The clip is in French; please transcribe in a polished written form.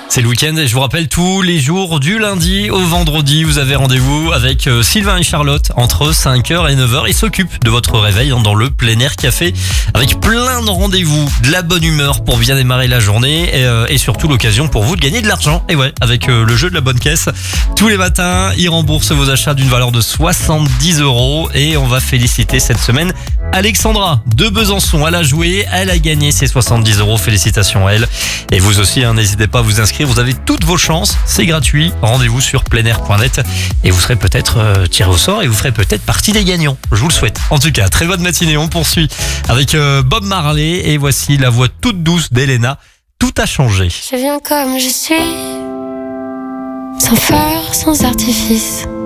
C'est le week-end et je vous rappelle tous les jours du lundi au vendredi, vous avez rendez-vous avec Sylvain et Charlotte entre 5h et 9h. Ils s'occupent de votre réveil dans le plein air café avec plein de rendez-vous, de la bonne humeur pour bien démarrer la journée et surtout l'occasion pour vous de gagner de l'argent. Et ouais, avec le jeu de la bonne caisse, tous les matins, ils remboursent vos achats d'une valeur de 70 € et on va féliciter cette semaine Alexandra de Besançon. Elle a joué, elle a gagné ses 70 €. Félicitations à elle. Et vous aussi, n'hésitez pas à vous inscrire. Vous avez toutes vos chances. C'est gratuit. Rendez-vous sur pleinair.net et vous serez peut-être tiré au sort et vous ferez peut-être partie des gagnants. Je vous le souhaite. En tout cas, très bonne matinée. On poursuit avec Bob Marley et voici la voix toute douce d'Elena. Tout a changé. Je viens comme je suis, sans phare, sans artifice.